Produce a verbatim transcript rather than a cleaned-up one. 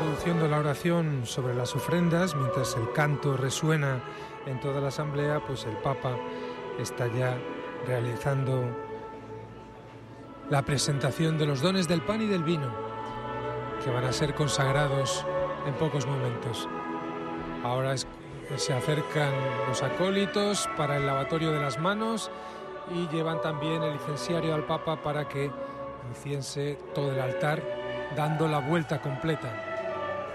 produciendo la oración sobre las ofrendas, mientras el canto resuena en toda la asamblea, pues el Papa está ya realizando la presentación de los dones del pan y del vino, que van a ser consagrados en pocos momentos. Ahora es, se acercan los acólitos para el lavatorio de las manos y llevan también el incenciario al Papa para que inciense todo el altar, dando la vuelta completa.